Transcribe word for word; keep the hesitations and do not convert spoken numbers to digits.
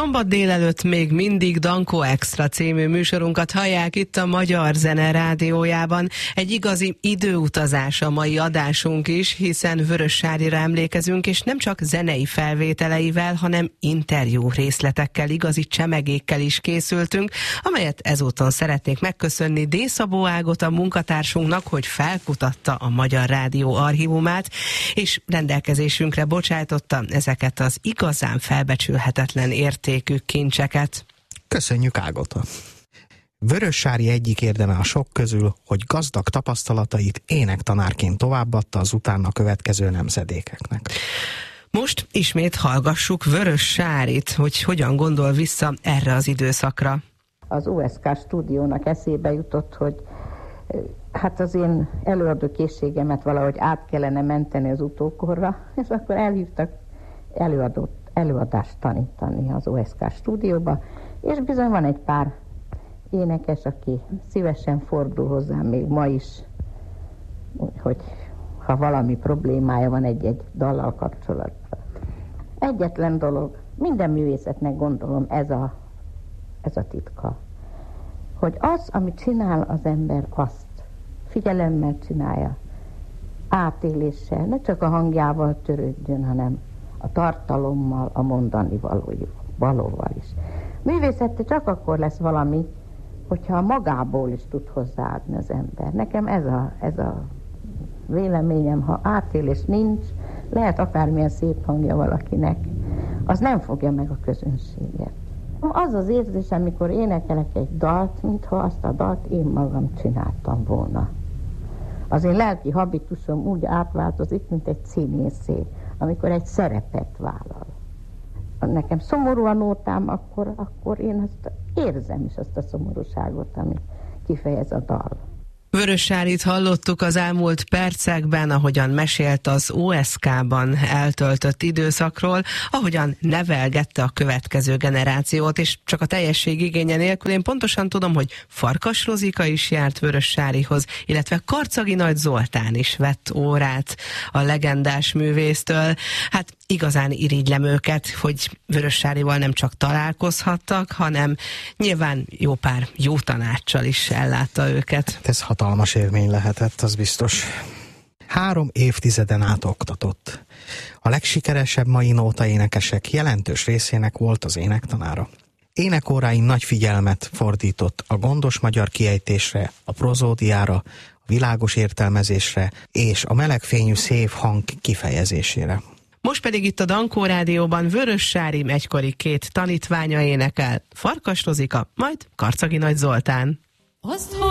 Szombat délelőtt még mindig Dankó Extra című műsorunkat hallják itt a Magyar Zene Rádiójában. Egy igazi időutazás a mai adásunk is, hiszen Vörös Sárira emlékezünk, és nem csak zenei felvételeivel, hanem interjú részletekkel, igazi csemegékkel is készültünk, amelyet ezúton szeretnék megköszönni D. Szabó Ágot, a munkatársunknak, hogy felkutatta a Magyar Rádió archívumát, és rendelkezésünkre bocsájtotta ezeket az igazán felbecsülhetetlen értékű kincseket. Köszönjük, Ágota! Vörössári egyik érdeme a sok közül, hogy gazdag tapasztalatait énektanárként továbbadta az utána következő nemzedékeknek. Most ismét hallgassuk Vörös Sárit, hogy hogyan gondol vissza erre az időszakra. Az o es ká stúdiónak eszébe jutott, hogy hát az én előadó készségemet valahogy át kellene menteni az utókorra, és akkor elhívtak előadót, előadást tanítani az o es ká stúdióba, és bizony van egy pár énekes, aki szívesen fordul hozzám még ma is, hogy ha valami problémája van egy-egy dallal kapcsolatban. Egyetlen dolog, minden művészetnek gondolom ez a, ez a titka, hogy az, amit csinál az ember, azt figyelemmel csinálja, átéléssel, ne csak a hangjával törődjön, hanem a tartalommal, a mondani valóval is. Művészete csak akkor lesz valami, hogyha magából is tud hozzáadni az ember. Nekem ez a, ez a véleményem, ha átélés nincs, lehet akármilyen szép hangja valakinek, az nem fogja meg a közönséget. Az az érzés, amikor énekelek egy dalt, mintha azt a dalt én magam csináltam volna. Az én lelki habitusom úgy átváltozik, mint egy színészé, amikor egy szerepet vállal. Nekem szomorú a nótám, akkor, akkor én azt érzem is, azt a szomorúságot, ami kifejez a dal. Vörös Sárit hallottuk az elmúlt percekben, ahogyan mesélt az o es ká-ban eltöltött időszakról, ahogyan nevelgette a következő generációt, és csak a teljesség igénye nélkül én pontosan tudom, hogy Farkas Rozika is járt Vörös Sárihoz, illetve Karcagi Nagy Zoltán is vett órát a legendás művésztől. Hát igazán irigylem őket, hogy Vörös Sárival nem csak találkozhattak, hanem nyilván jó pár jó tanáccsal is ellátta őket. Ez hatalmas élmény lehetett, az biztos. Három évtizeden át oktatott. A legsikeresebb mai nótaénekesek jelentős részének volt az énektanára. Énekóráin nagy figyelmet fordított a gondos magyar kiejtésre, a prozódiára, a világos értelmezésre és a melegfényű szép hang kifejezésére. Most pedig itt a Dankó Rádióban Vörös Sári egykori két tanítványa énekel, Farkas Rozika, majd Karcagi Nagy Zoltán. Azt